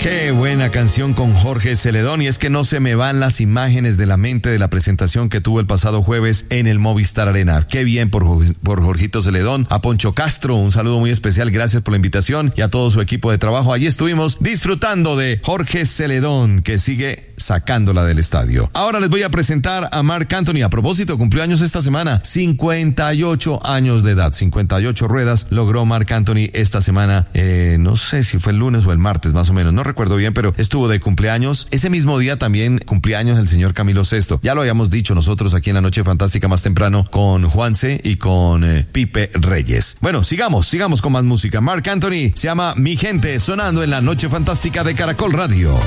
Qué buena canción con Jorge Celedón, y es que no se me van las imágenes de la mente de la presentación que tuvo el pasado jueves en el Movistar Arena. Qué bien por Jorgito Celedón. A Poncho Castro, un saludo muy especial, gracias por la invitación, y a todo su equipo de trabajo. Allí estuvimos disfrutando de Jorge Celedón, que sigue sacándola del estadio. Ahora les voy a presentar a Marc Anthony. A propósito, cumplió años esta semana, 58 años de edad, 58 ruedas logró Marc Anthony esta semana, no sé si fue el lunes o el martes más o menos, no recuerdo bien, pero estuvo de cumpleaños. Ese mismo día también cumpleaños el señor Camilo Sesto. Ya lo habíamos dicho nosotros aquí en La Noche Fantástica más temprano con Juanse y con Pipe Reyes. Bueno, sigamos con más música. Marc Anthony se llama Mi Gente, sonando en La Noche Fantástica de Caracol Radio.